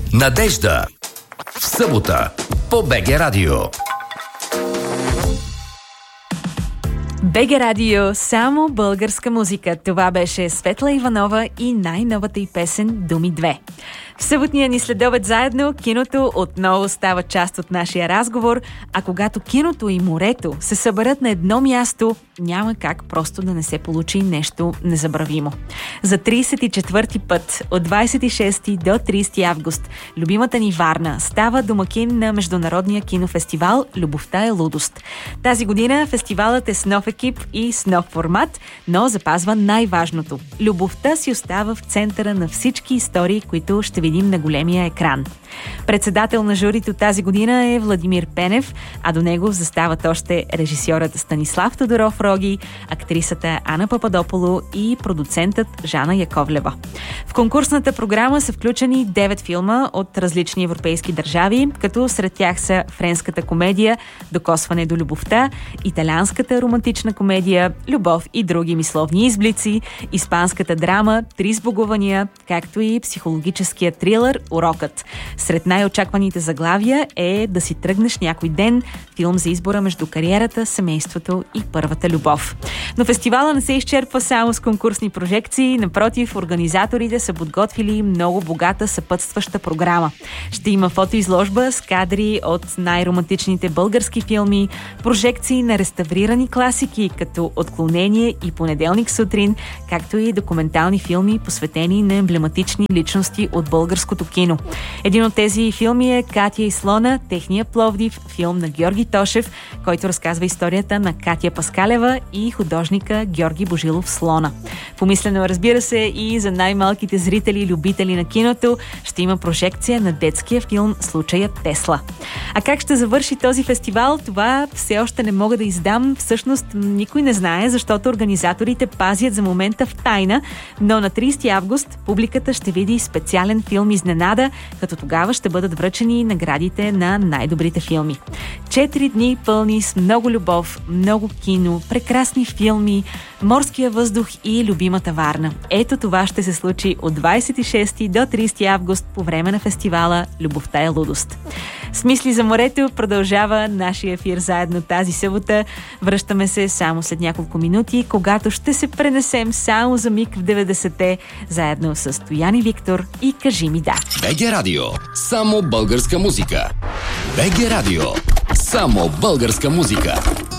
Надежда. В събота по БГ Радио. БГ Радио, само българска музика. Това беше Светла Иванова и най-новата й песен «Думи 2». В съботния ни следобед заедно киното отново става част от нашия разговор, а когато киното и морето се съберат на едно място, няма как просто да не се получи нещо незабравимо. За 34-ти път от 26 до 30 август любимата ни Варна става домакин на Международния кинофестивал «Любовта е лудост». Тази година фестивалът е с нов екип и с нов формат, но запазва най-важното. Любовта си остава в центъра на всички истории, които ще видим на големия екран. Председател на журито тази година е Владимир Пенев, а до него застават още режисьорът Станислав Тодоров-Роги, актрисата Ана Пападополо и продуцентът Жана Яковлева. В конкурсната програма са включени 9 филма от различни европейски държави, като сред тях са френската комедия «Докосване до любовта», италианската романтична комедия «Любов и други мисловни изблици», испанската драма «Три сбогувания», както и психологическия трилър «Урокът». Сред най-очакваните заглавия е «Да си тръгнеш някой ден», филм за избора между кариерата, семейството и първата любов. Но фестивала не се изчерпва само с конкурсни прожекции, напротив, организаторите са подготвили много богата съпътстваща програма. Ще има фотоизложба с кадри от най-романтичните български филми, прожекции на реставрирани класики, като «Отклонение» и «Понеделник сутрин», както и документални филми, посветени на емблематични личности от българското кино. Един от тези филми е «Катя и слона», техния Пловдив, филм на Георги Тошев, който разказва историята на Катя Паскалева и художника Георги Божилов «Слона». Помислено, разбира се, и за най-малките зрители и любители на киното ще има прожекция на детския филм «Случаят Тесла». А как ще завърши този фестивал, това все още не мога да издам. Всъщност никой не знае, защото организаторите пазят за момента в тайна, но на 30 август публиката ще види специален филм изненада, като тогава ще бъдат връчени наградите на най-добрите филми. 4 дни пълни с много любов, много кино, прекрасни филми, морския въздух и любимата Варна. Ето това ще се случи от 26 до 30 август по време на фестивала «Любовта е лудост». С мисли за морето продължава нашия ефир заедно тази събота. Връщаме се само след няколко минути, когато ще се пренесем само за миг в 90-те, заедно с Стоян и Виктор и «Кажи ми да». БГ Радио. Само българска музика. БГ Радио. Само българска музика.